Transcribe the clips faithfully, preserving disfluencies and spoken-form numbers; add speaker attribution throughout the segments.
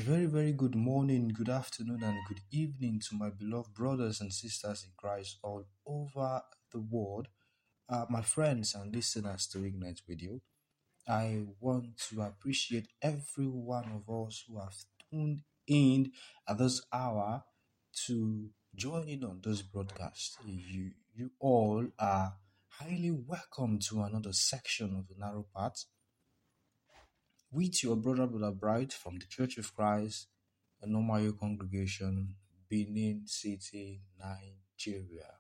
Speaker 1: very, very good morning, good afternoon, and good evening to my beloved brothers and sisters in Christ all over the world. Uh, my friends and listeners to Ignite Radio, I want to appreciate every one of us who have tuned in at this hour to join in on this broadcast. You, you all are highly welcome to another section of the Narrow Path with your brother, Brother Bright from the Church of Christ, a Nomayo congregation, Benin City, Nigeria.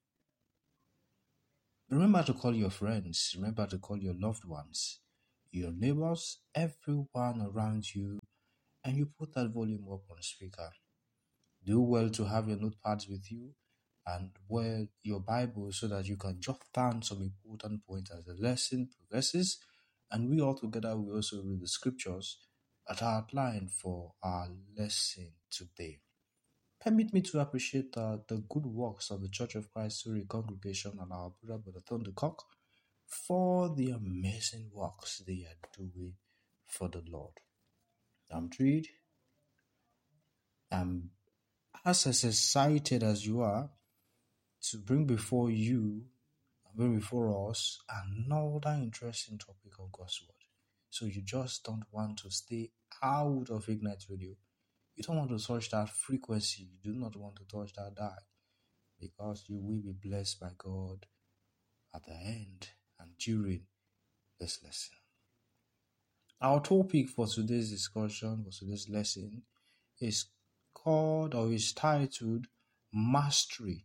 Speaker 1: Remember to call your friends, remember to call your loved ones, your neighbors, everyone around you, and you put that volume up on speaker. Do well to have your notepads with you and wear your Bible so that you can jot down some important points as the lesson progresses. And we all together will also read the scriptures that are outlined for our lesson today. Permit me to appreciate uh, the good works of the Church of Christ Surrey congregation and our brother, Brother Thundercock, for the amazing works they are doing for the Lord. I'm treated, I'm as excited as you are to bring before you, bring before us, another interesting topic of God's Word. So you just don't want to stay out of Ignite Radio. You don't want to touch that frequency. You do not want to touch that dial, because you will be blessed by God at the end and during this lesson. Our topic for today's discussion, for today's lesson, is called or is titled Mastery.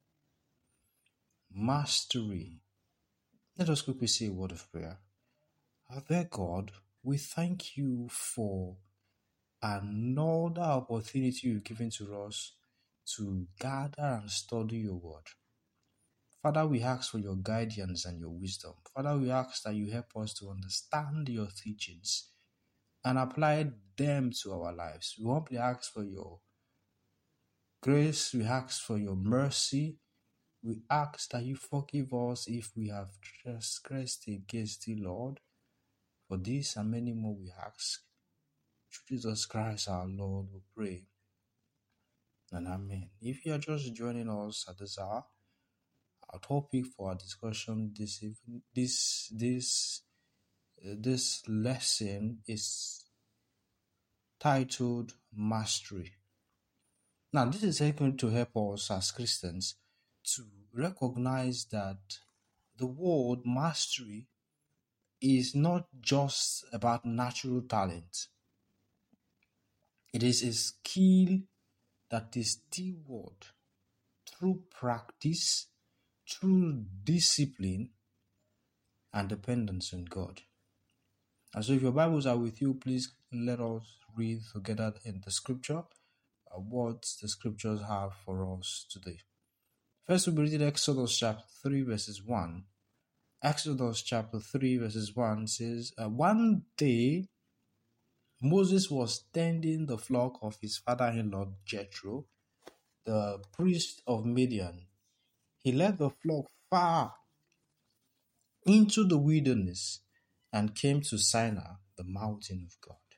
Speaker 1: Mastery. Let us quickly say a word of prayer. Our dear God, we thank you for another opportunity you've given to us to gather and study your word. Father, we ask for your guidance and your wisdom. Father, we ask that you help us to understand your teachings and apply them to our lives. We humbly ask for your grace. We ask for your mercy. We ask that you forgive us if we have transgressed against thee, Lord. For this and many more we ask. Through Jesus Christ our Lord, we pray. And amen. If you are just joining us at this hour, our topic for our discussion this evening, this this uh, this lesson is titled Mastery. Now, this is going to help us as Christians to recognize that the word mastery is not just about natural talent. It is a skill that is steward through practice, through discipline, and dependence on God. And so if your Bibles are with you, please let us read together in the scripture uh, what the scriptures have for us today. First, we read Exodus chapter three, verses one. Exodus chapter three, verses one says, uh, One day Moses was tending the flock of his father-in-law Jethro, the priest of Midian. He led the flock far into the wilderness and came to Sinai, the mountain of God.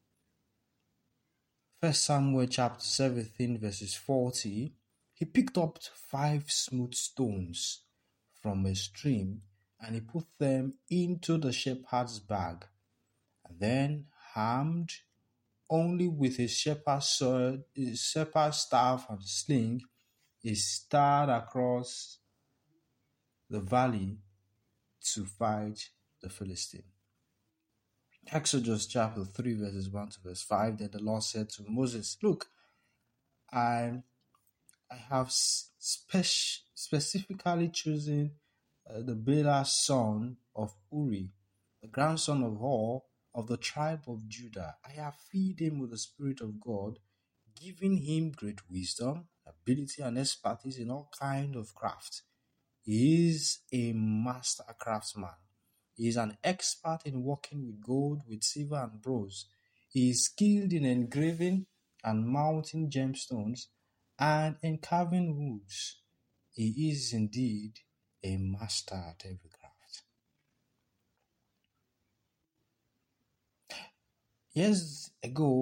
Speaker 1: First Samuel chapter seventeen, verses forty. He picked up five smooth stones from a stream and he put them into the shepherd's bag. And then, armed only with his shepherd's sword, his shepherd's staff and sling, he started across the valley to fight the Philistine. Exodus chapter three, verses one to verse five. Then the Lord said to Moses, Look, I, I have spec- specifically chosen uh, the Bela son of Uri, the grandson of Hur, of the tribe of Judah. I have filled him with the Spirit of God, giving him great wisdom, ability, and expertise in all kinds of craft. He is a master craftsman. He is an expert in working with gold, with silver, and bronze. He is skilled in engraving and mounting gemstones and in carving woods. He is indeed a master at every craft. Years ago,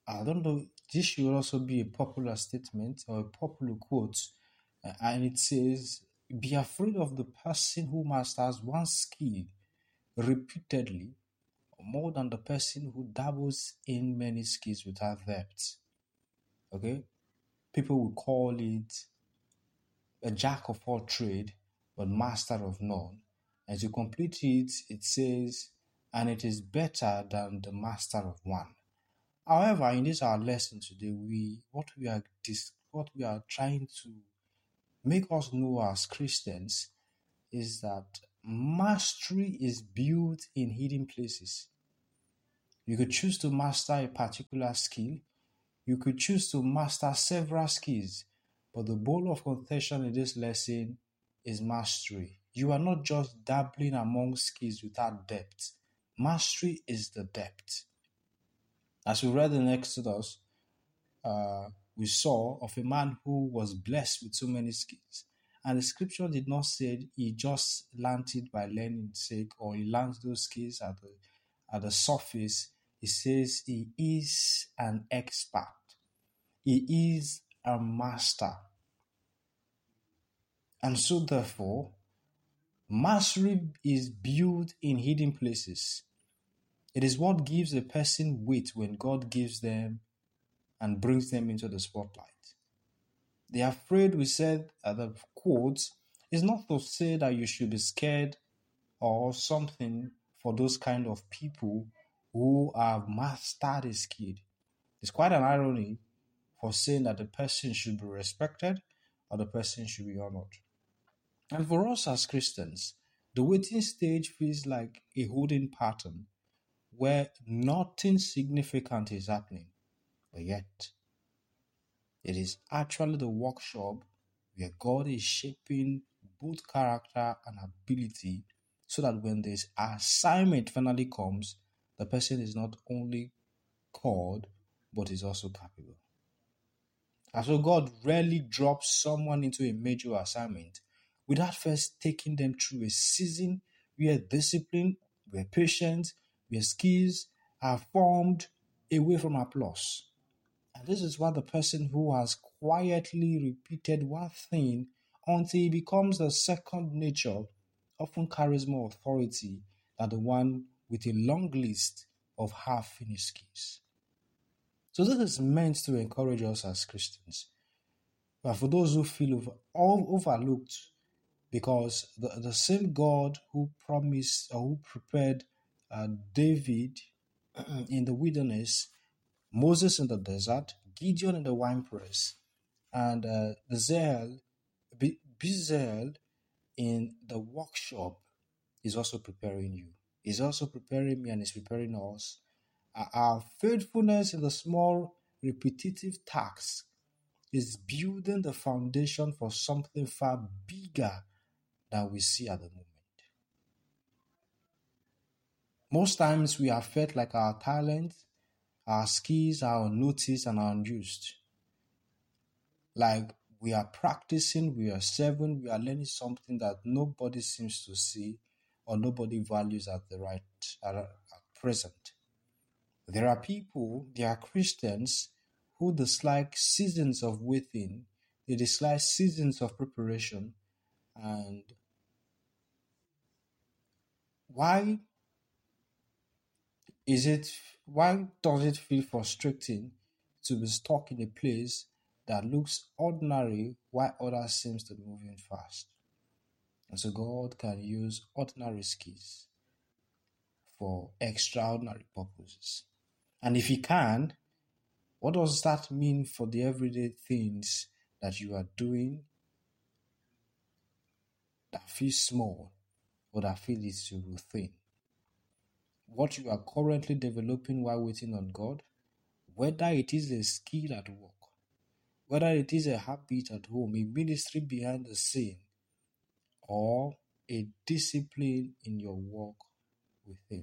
Speaker 1: I don't know, this should also be a popular statement or a popular quote, uh, and it says, be afraid of the person who masters one skill repeatedly more than the person who dabbles in many skills without depth. Okay? People would call it a jack of all trade, but master of none. And to complete it, it says, and it is better than the master of one. However, in this our lesson today, we what we are dis, what we are trying to make us know as Christians is that mastery is built in hidden places. You could choose to master a particular skill. You could choose to master several skills, but the bone of contention in this lesson is mastery. You are not just dabbling among skills without depth. Mastery is the depth. As we read in Exodus, uh, we saw of a man who was blessed with so many skills. And the scripture did not say he just learned it by learning sake, or he learned those skills at the, at the surface. It says he is an expert. He is a master. And so therefore, mastery is built in hidden places. It is what gives a person weight when God gives them and brings them into the spotlight. The afraid, we said at the quote, is not to say that you should be scared or something for those kind of people who have mastered a skill. It's quite an irony for saying that the person should be respected or the person should be honored. And for us as Christians, the waiting stage feels like a holding pattern where nothing significant is happening, but yet it is actually the workshop where God is shaping both character and ability so that when this assignment finally comes, the person is not only called, but is also capable. And so God rarely drops someone into a major assignment without first taking them through a season where discipline, where patience, where skills are formed away from applause. And this is what the person who has quietly repeated one thing until it becomes the second nature often carries more authority than the one with a long list of half-finished skills. So this is meant to encourage us as Christians. But for those who feel over, all overlooked, because the, the same God who promised or who prepared uh, David in the wilderness, Moses in the desert, Gideon in the winepress, and uh, Bezalel, Bezalel in the workshop is also preparing you. He's also preparing me and is preparing us. Uh, our faithfulness in the small, repetitive tasks is building the foundation for something far bigger than we see at the moment. Most times we are felt like our talents, our skills are unnoticed and are unused. Like we are practicing, we are serving, we are learning something that nobody seems to see or nobody values at the right at, at present. There are people, there are Christians who dislike seasons of waiting, they dislike seasons of preparation. And why is it why does it feel frustrating to be stuck in a place that looks ordinary while others seems to be moving fast? And so God can use ordinary skills for extraordinary purposes. And if He can, what does that mean for the everyday things that you are doing that feel small or that feel is your routine? What you are currently developing while waiting on God, whether it is a skill at work, whether it is a habit at home, a ministry behind the scene, or a discipline in your work with Him.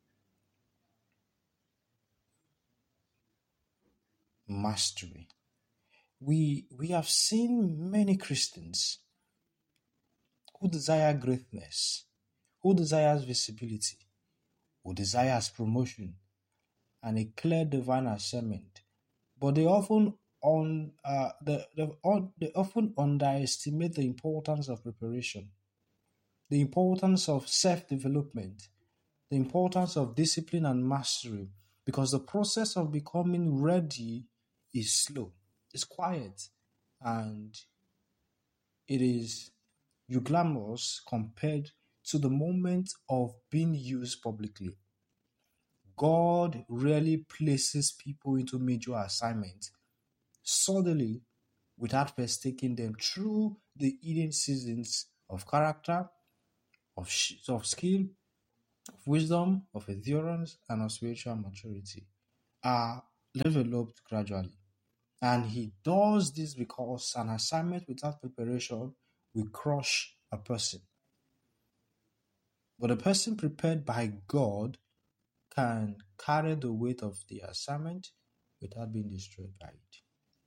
Speaker 1: Mastery. We, we have seen many Christians who desire greatness, who desires visibility, who desires promotion, and a clear divine assignment, but they often on uh, the, the, on, they often underestimate the importance of preparation, the importance of self-development, the importance of discipline and mastery, because the process of becoming ready is slow, it's quiet, and it is euglamos compared to the moment of being used publicly. God rarely places people into major assignments suddenly without first taking them through the hidden seasons of character, of, sh- of skill, of wisdom, of endurance, and of spiritual maturity are developed gradually. And he does this because an assignment without preparation will crush a person. But a person prepared by God can carry the weight of the assignment without being destroyed by it.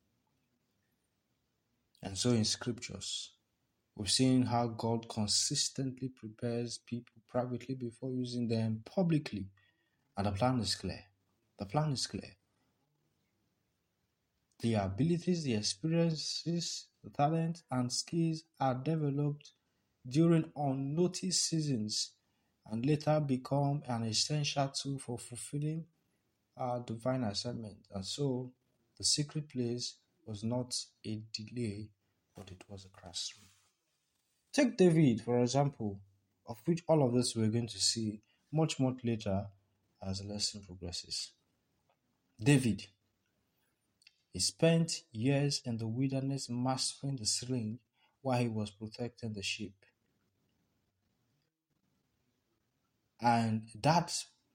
Speaker 1: And so in scriptures, we've seen how God consistently prepares people privately before using them publicly. And the plan is clear. The plan is clear. The abilities, the experiences, the talent, and skills are developed during unnoticed seasons and later become an essential tool for fulfilling our divine assignment. And so the secret place was not a delay, but it was a classroom. Take David, for example, of which all of this we're going to see much, much later as the lesson progresses. David, he spent years in the wilderness mastering the sling while he was protecting the sheep. And that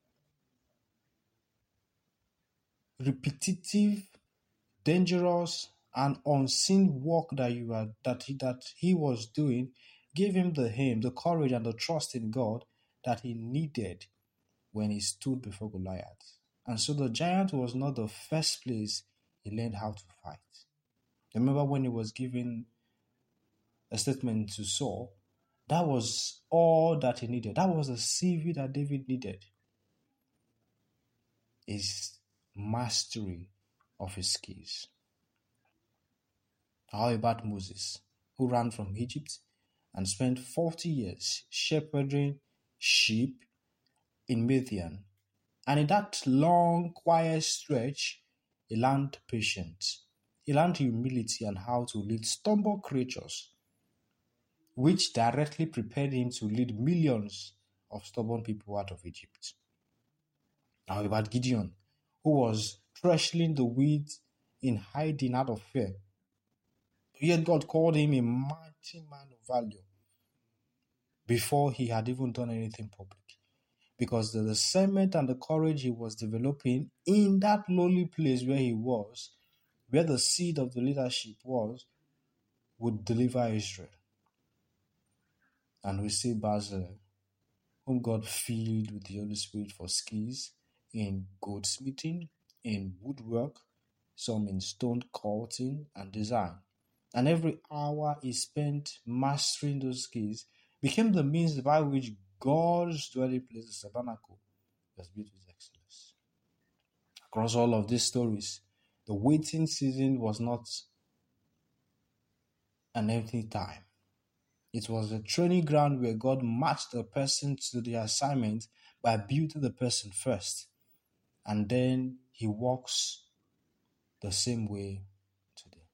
Speaker 1: repetitive, dangerous, and unseen work that you are that he, that he was doing gave him the aim, the courage, and the trust in God that he needed when he stood before Goliath. And so the giant was not the first place he learned how to fight. Remember when he was giving a statement to Saul, that was all that he needed. That was the C V that David needed. His mastery of his skills. How about Moses, who ran from Egypt and spent forty years shepherding sheep in Midian? And in that long, quiet stretch, he learned patience. He learned humility and how to lead stubborn creatures, which directly prepared him to lead millions of stubborn people out of Egypt. Now about Gideon, who was thresling the weeds in hiding out of fear. Yet God called him a mighty man of value before he had even done anything public. Because the discernment and the courage he was developing in that lowly place where he was, where the seed of the leadership was, would deliver Israel. And we see Basil, whom God filled with the Holy Spirit for skills in goldsmithing, in woodwork, some in stone cutting and design. And every hour he spent mastering those skills became the means by which God's dwelling place, the tabernacle, was built with excellence. Across all of these stories, the waiting season was not an empty time. It was a training ground where God matched the person to the assignment by building the person first. And then he walks the same way today.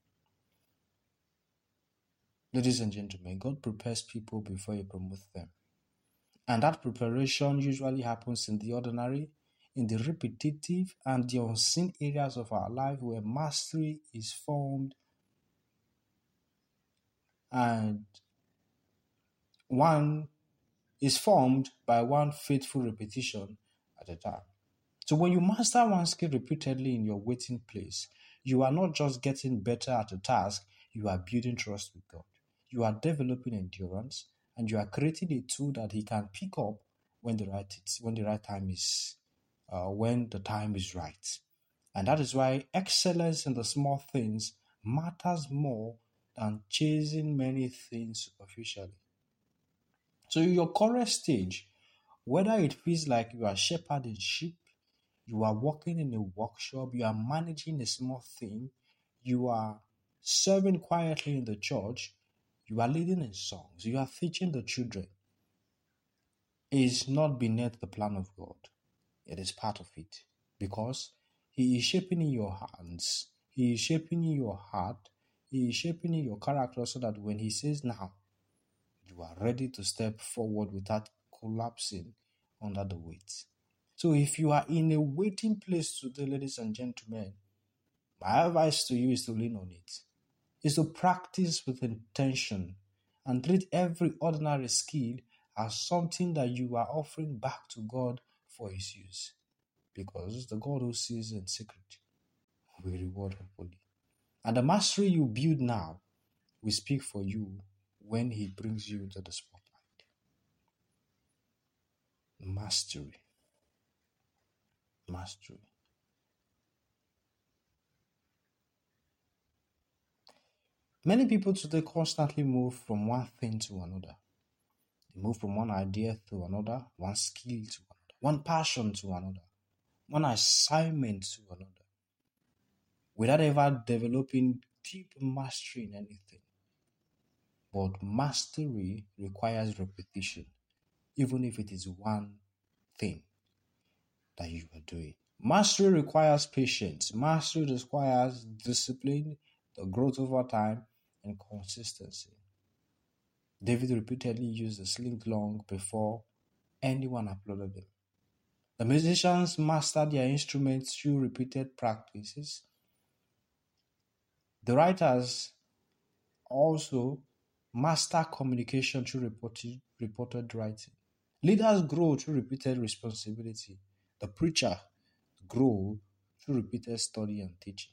Speaker 1: Ladies and gentlemen, God prepares people before he promotes them. And that preparation usually happens in the ordinary, in the repetitive, and the unseen areas of our life where mastery is formed and one is formed by one faithful repetition at a time. So when you master one skill repeatedly in your waiting place, you are not just getting better at a task, you are building trust with God. You are developing endurance, and you are creating a tool that he can pick up when the right when the right time is uh, when the time is right. And that is why excellence in the small things matters more than chasing many things superficially. So in your current stage, whether it feels like you are shepherding sheep, you are working in a workshop, you are managing a small thing, you are serving quietly in the church, you are leading in songs, you are teaching the children, is not beneath the plan of God. It is part of it. Because He is shaping in your hands, He is shaping in your heart, He is shaping in your character so that when He says now, you are ready to step forward without collapsing under the weight. So if you are in a waiting place today, ladies and gentlemen, my advice to you is to lean on it. Is to practice with intention and treat every ordinary skill as something that you are offering back to God for His use. Because the God who sees in secret will reward openly. And the mastery you build now will speak for you when He brings you into the spotlight. Mastery. Mastery. Many people today constantly move from one thing to another. They move from one idea to another, one skill to another, one passion to another, one assignment to another, without ever developing deep mastery in anything. But mastery requires repetition, even if it is one thing that you are doing. Mastery requires patience. Mastery requires discipline, the growth over time, and consistency. David repeatedly used the sling long before anyone applauded him. The musicians mastered their instruments through repeated practices. The writers also master communication through reported, reported writing. Leaders grow through repeated responsibility. The preacher grow through repeated study and teaching.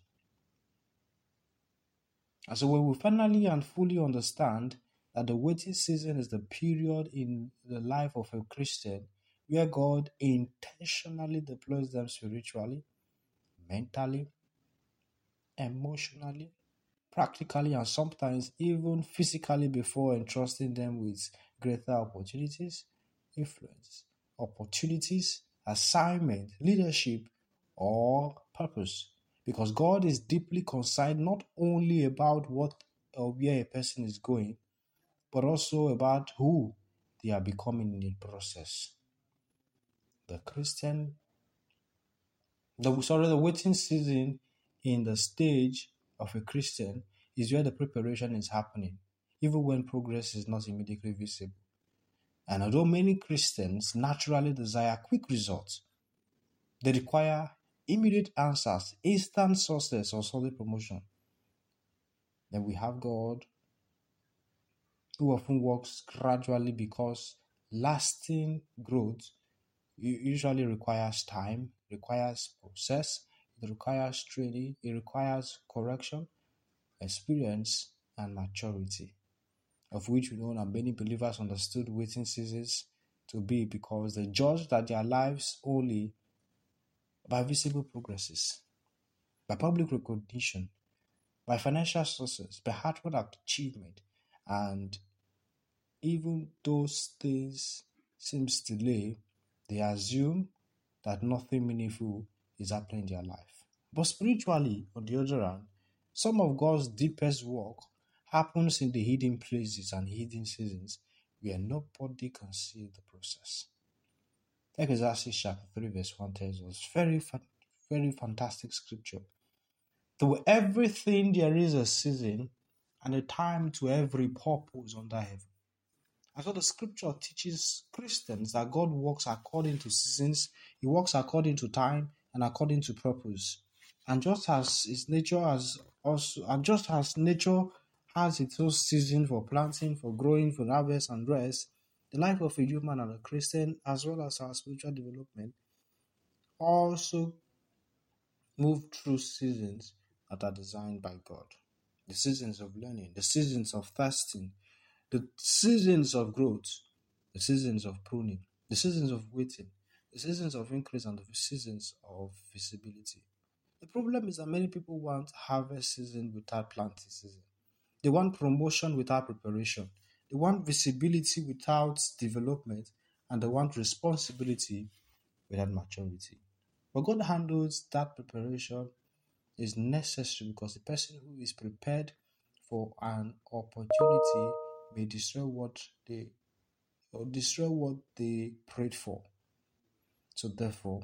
Speaker 1: And so when we finally and fully understand that the waiting season is the period in the life of a Christian where God intentionally deploys them spiritually, mentally, emotionally, practically, and sometimes even physically before entrusting them with greater opportunities, influence, opportunities, assignment, leadership, or purpose. Because God is deeply concerned not only about what or where a person is going, but also about who they are becoming in the process. The Christian, the sorry, the waiting season in the stage of a Christian is where the preparation is happening, even when progress is not immediately visible. And although many Christians naturally desire quick results, they require immediate answers, instant success, or solid promotion. Then we have God, who often works gradually because lasting growth usually requires time, requires process, it requires training, it requires correction, experience, and maturity, of which we know that many believers understood waiting seasons to be because they judged that their lives only by visible progresses, by public recognition, by financial success, by hard work achievement, and even those things seems delay, they assume that nothing meaningful is happening in their life. But spiritually, on the other hand, some of God's deepest work happens in the hidden places and hidden seasons where nobody can see the process. Ecclesiastes chapter three verse one tells us, very, very fantastic scripture. To everything there is a season and a time to every purpose under heaven. And so the scripture teaches Christians that God works according to seasons, He works according to time and according to purpose. And just as His nature has also, and just as nature has its own season for planting, for growing, for harvest and rest, the life of a human and a Christian, as well as our spiritual development, also move through seasons that are designed by God. The seasons of learning, the seasons of fasting, the seasons of growth, the seasons of pruning, the seasons of waiting, the seasons of increase, and the seasons of visibility. The problem is that many people want harvest season without planting season. They want promotion without preparation. They want visibility without development, and they want responsibility without maturity. But God handles that preparation is necessary because the person who is prepared for an opportunity may destroy what they or destroy what they prayed for. So therefore,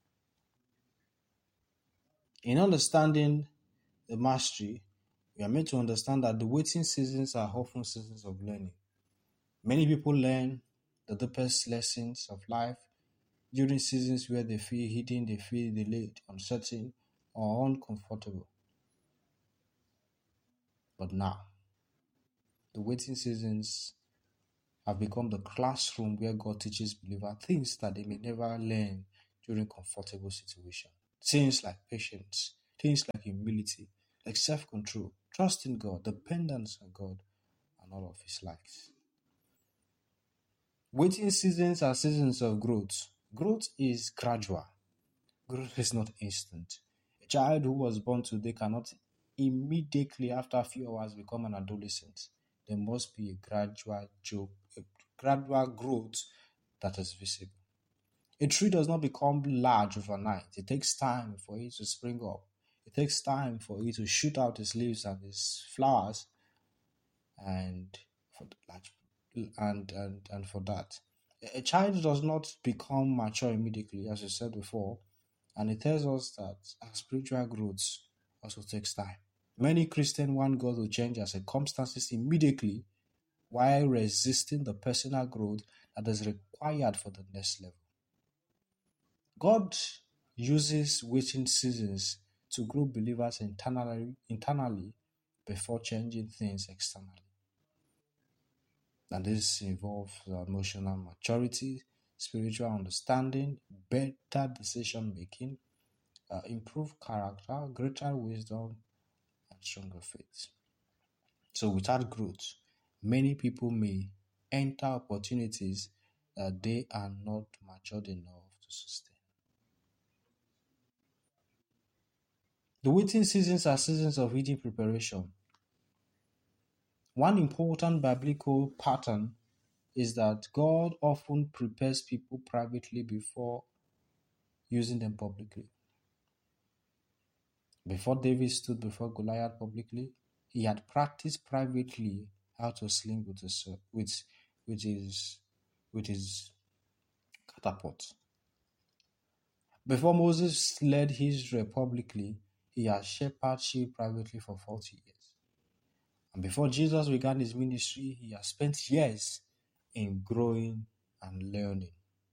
Speaker 1: in understanding the mastery, we are meant to understand that the waiting seasons are often seasons of learning. Many people learn the deepest lessons of life during seasons where they feel hidden, they feel delayed, uncertain, or uncomfortable. But now, the waiting seasons have become the classroom where God teaches believers things that they may never learn during comfortable situations. Things like patience, things like humility, like self-control, trust in God, dependence on God, and all of His likes. Waiting seasons are seasons of growth. Growth is gradual. Growth is not instant. A child who was born today cannot immediately after a few hours become an adolescent. There must be a gradual joke, a gradual growth that is visible. A tree does not become large overnight. It takes time for it to spring up. It takes time for it to shoot out its leaves and its flowers, and for the large, and and and for that, a child does not become mature immediately, as I said before, and it tells us that our spiritual growth also takes time. Many Christians want God to change their circumstances immediately, while resisting the personal growth that is required for the next level. God uses waiting seasons to grow believers internally, internally before changing things externally. And this involves emotional maturity, spiritual understanding, better decision making, uh, improved character, greater wisdom, and stronger faith. So without growth, many people may enter opportunities that they are not matured enough to sustain. The waiting seasons are seasons of hidden preparation. One important biblical pattern is that God often prepares people privately before using them publicly. Before David stood before Goliath publicly, he had practiced privately how to sling with his with, with his with his catapult. Before Moses led Israel publicly, he had shepherded sheep privately for forty years. And before Jesus began his ministry, he has spent years in growing and learning.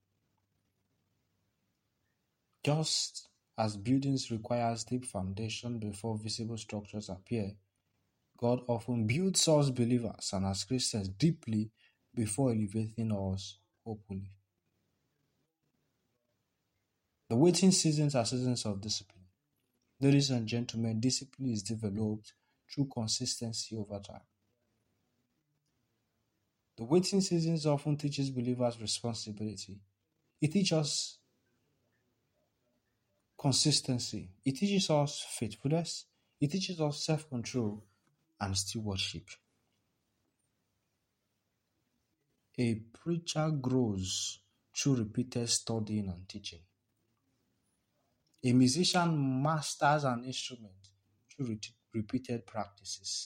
Speaker 1: Just as buildings requires deep foundation before visible structures appear, God often builds us believers and as Christians deeply before elevating us openly. The waiting seasons are seasons of discipline. Ladies and gentlemen, discipline is developed through consistency over time. The waiting seasons often teaches believers responsibility. It teaches us consistency. It teaches us faithfulness. It teaches us self-control and stewardship. A preacher grows through repeated studying and teaching. A musician masters an instrument through re- repeated practices.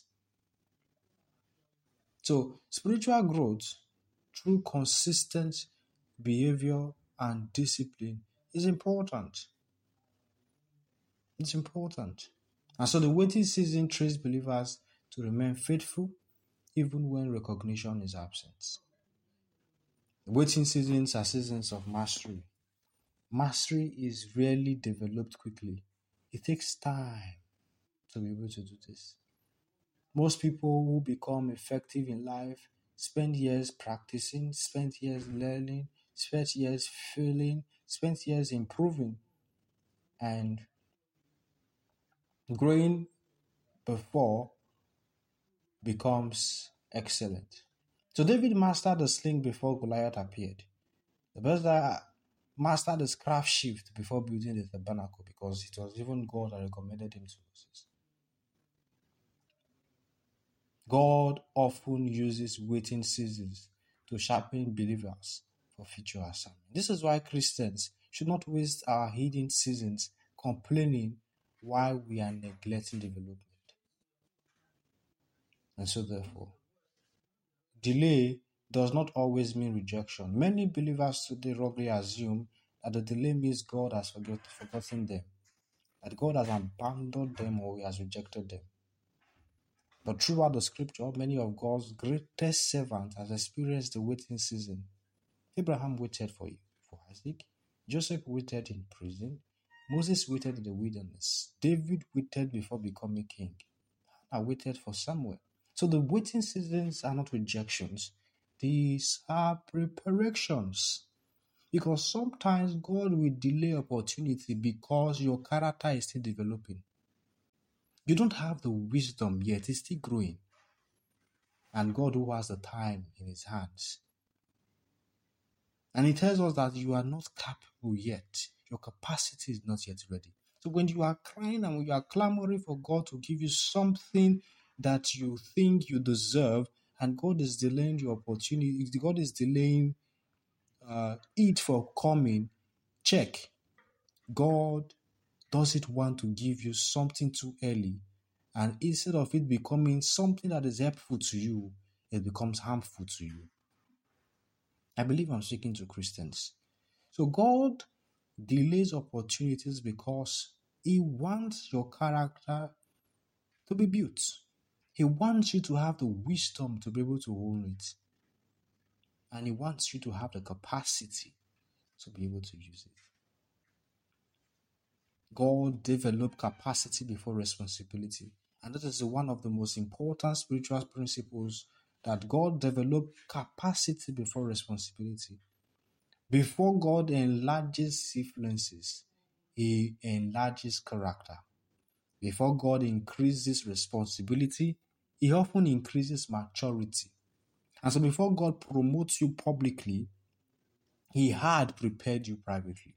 Speaker 1: So, spiritual growth through consistent behavior and discipline is important. It's important. And so the waiting season trains believers to remain faithful even when recognition is absent. The waiting seasons are seasons of mastery. Mastery is rarely developed quickly. It takes time to be able to do this. Most people who become effective in life spend years practicing, spend years learning, spend years failing, spend years improving and growing before becomes excellent. So David mastered the sling before Goliath appeared. The Bethesda mastered the craft shift before building the tabernacle because it was even God that recommended him to Moses. God often uses waiting seasons to sharpen believers for future assignment. This is why Christians should not waste our hidden seasons complaining why we are neglecting development. And so, therefore, delay does not always mean rejection. Many believers today wrongly assume that the delay means God has forgot, forgotten them, that God has abandoned them or He has rejected them. But throughout the scripture, many of God's greatest servants have experienced the waiting season. Abraham waited for, for Isaac. Joseph waited in prison. Moses waited in the wilderness. David waited before becoming king. Hannah waited for Samuel. So the waiting seasons are not rejections. These are preparations. Because sometimes God will delay opportunity because your character is still developing. You don't have the wisdom yet. It's still growing. And God, who has the time in His hands. And He tells us that you are not capable yet. Your capacity is not yet ready. So when you are crying and when you are clamoring for God to give you something that you think you deserve, and God is delaying your opportunity, God is delaying uh, it for coming, check. God doesn't want to give you something too early. And instead of it becoming something that is helpful to you, it becomes harmful to you. I believe I'm speaking to Christians. So God delays opportunities because He wants your character to be built. He wants you to have the wisdom to be able to hold it. And He wants you to have the capacity to be able to use it. God developed capacity before responsibility. And that is one of the most important spiritual principles, that God developed capacity before responsibility. Before God enlarges influences, He enlarges character. Before God increases responsibility, He often increases maturity. And so before God promotes you publicly, He had prepared you privately.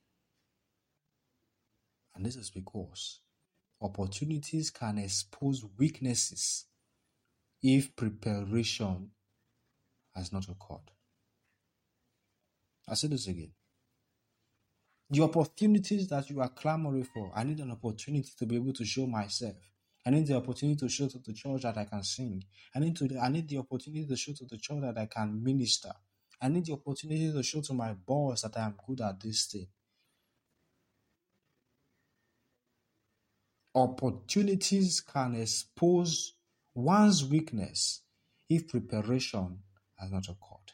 Speaker 1: And this is because opportunities can expose weaknesses if preparation has not occurred. I'll say this again. The opportunities that you are clamoring for, I need an opportunity to be able to show myself. I need the opportunity to show to the church that I can sing. I need to. I need the opportunity to show to the church that I can minister. I need the opportunity to show to my boss that I am good at this thing. Opportunities can expose one's weakness if preparation has not occurred.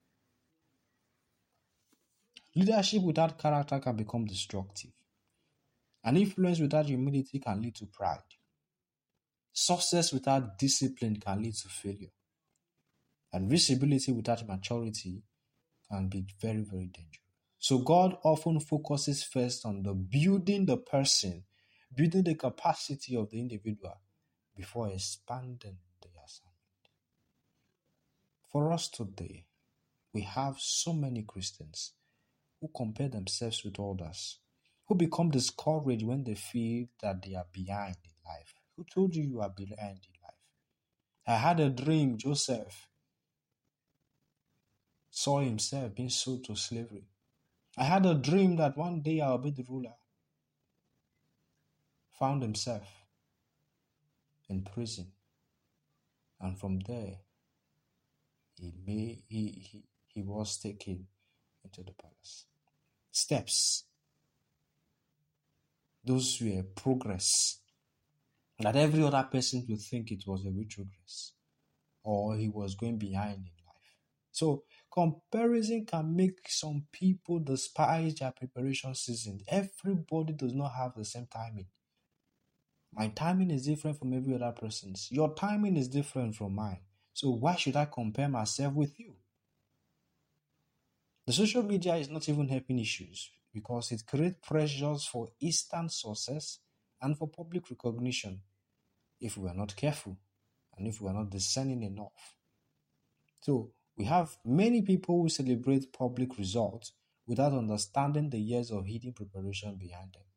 Speaker 1: Leadership without character can become destructive. And influence without humility can lead to pride. Success without discipline can lead to failure. And visibility without maturity can be very, very dangerous. So God often focuses first on the building the person, building the capacity of the individual before expanding the assignment. For us today, we have so many Christians who compare themselves with others, who become discouraged when they feel that they are behind in life. Who told you you are behind in life? I had a dream. Joseph saw himself being sold to slavery. I had a dream that one day I'll be the ruler. Found himself in prison. And from there, he, may, he, he, he was taken into the palace. Steps. Those were progress. That every other person would think it was a retrogress, or he was going behind in life. So comparison can make some people despise their preparation season. Everybody does not have the same timing. My timing is different from every other person's. Your timing is different from mine. So why should I compare myself with you? The social media is not even helping issues because it creates pressures for instant success and for public recognition if we are not careful and if we are not discerning enough. So we have many people who celebrate public results without understanding the years of hidden preparation behind them.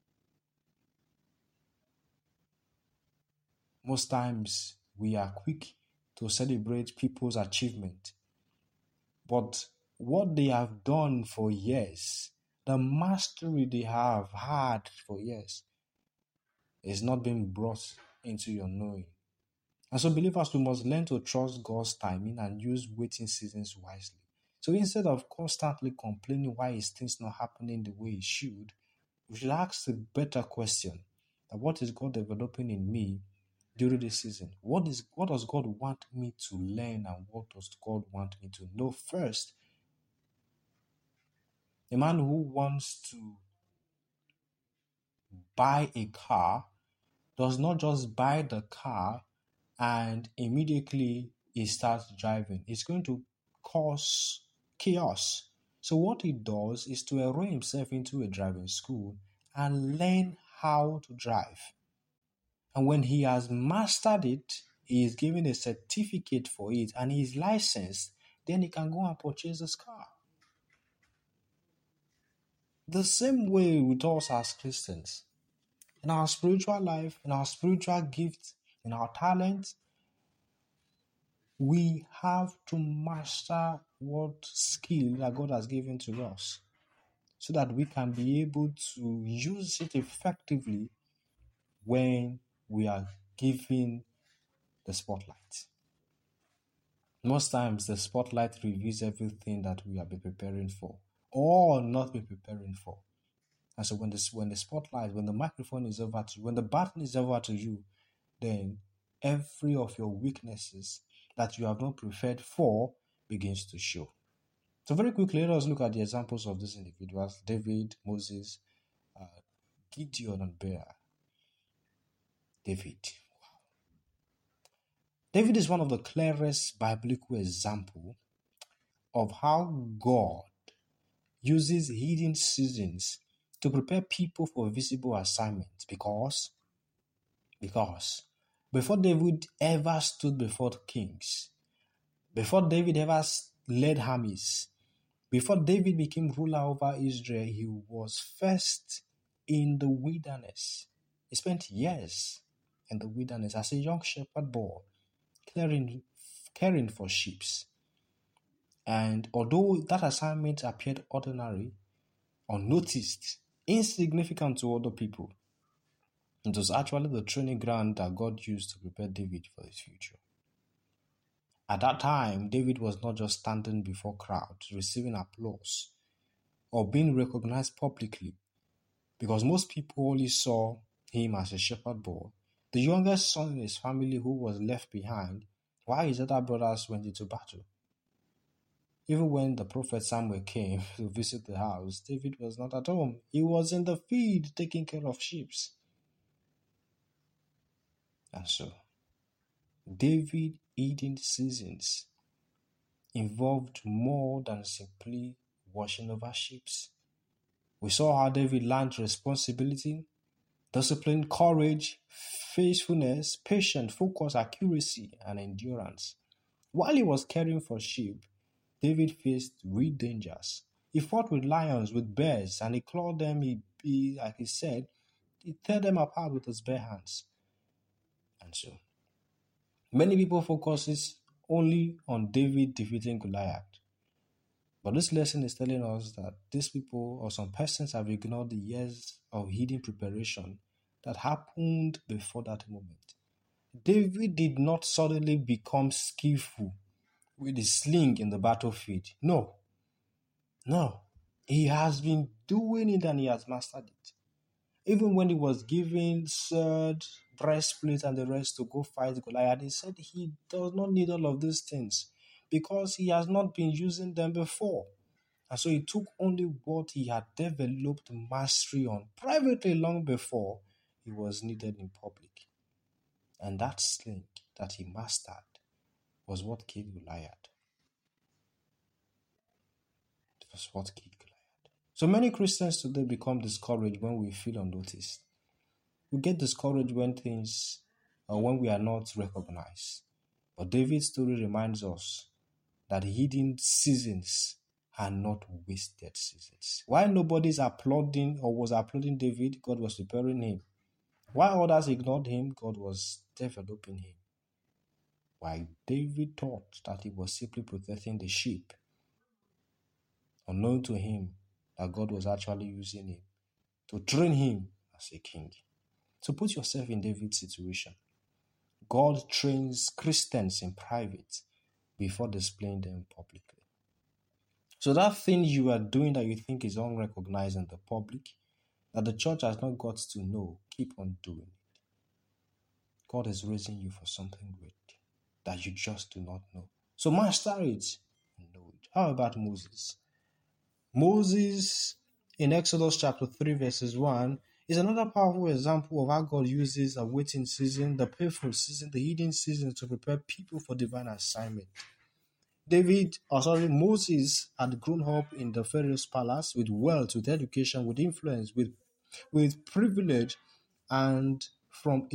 Speaker 1: Most times we are quick to celebrate people's achievement, but what they have done for years the mastery they have had for years is not being brought into your knowing. And so, believers, we must learn to trust God's timing and use waiting seasons wisely. So, instead of constantly complaining why is things not happening the way it should, we should ask a better question: that what is God developing in me during this season? What is what does God want me to learn, and what does God want me to know first? A man who wants to buy a car does not just buy the car and immediately he starts driving. It's going to cause chaos. So what he does is to enroll himself into a driving school and learn how to drive. And when he has mastered it, he is given a certificate for it and he is licensed, then he can go and purchase this car. The same way with us as Christians. In our spiritual life, in our spiritual gifts, in our talents, we have to master what skill that God has given to us so that we can be able to use it effectively when we are given the spotlight. Most times, the spotlight reveals everything that we have been preparing for or not been preparing for. And so when the, when the spotlight, when the microphone is over to you, when the baton is over to you, then every of your weaknesses that you have not prepared for begins to show. So very quickly, let us look at the examples of these individuals: David, Moses, uh, Gideon, and Bear. David. Wow. David is one of the clearest biblical examples of how God uses hidden seasons to prepare people for visible assignments because, because before David ever stood before kings, before David ever led armies, before David became ruler over Israel, he was first in the wilderness. He spent years in the wilderness as a young shepherd boy, caring, caring for sheep. And although that assignment appeared ordinary, unnoticed, insignificant to other people, it was actually the training ground that God used to prepare David for his future. At that time, David was not just standing before crowds, receiving applause, or being recognized publicly, because most people only saw him as a shepherd boy, the youngest son in his family who was left behind while his other brothers went into battle. Even when the prophet Samuel came to visit the house, David was not at home. He was in the field taking care of sheep. And so, David hidden seasons involved more than simply watching over sheep. We saw how David learned responsibility, discipline, courage, faithfulness, patience, focus, accuracy, and endurance. While he was caring for sheep, David faced real dangers. He fought with lions, with bears, and he clawed them, he, he, like he said, he tear them apart with his bare hands. And so, many people focuses only on David defeating Goliath. But this lesson is telling us that these people or some persons have ignored the years of hidden preparation that happened before that moment. David did not suddenly become skillful with his sling in the battlefield. No. No. He has been doing it and he has mastered it. Even when he was given sword, breastplate, and the rest to go fight Goliath, he said he does not need all of these things because he has not been using them before. And so he took only what he had developed mastery on privately long before he was needed in public. And that sling that he mastered was what killed Goliath. It was what killed Goliath. So many Christians today become discouraged when we feel unnoticed. We get discouraged when things or when we are not recognized. But David's story reminds us that hidden seasons are not wasted seasons. While nobody's applauding or was applauding David, God was preparing him. While others ignored him, God was developing him. While David thought that he was simply protecting the sheep, unknown to him, that God was actually using him to train him as a king. So put yourself in David's situation. God trains Christians in private before displaying them publicly. So that thing you are doing that you think is unrecognized in the public, that the church has not got to know, keep on doing it. God is raising you for something great that you just do not know. So master it and know it. How about Moses? Moses in Exodus chapter three verses one is another powerful example of how God uses a waiting season, the painful season, the hidden season to prepare people for divine assignment. David, or sorry, Moses had grown up in the Pharaoh's palace with wealth, with education, with influence, with, with privilege, and from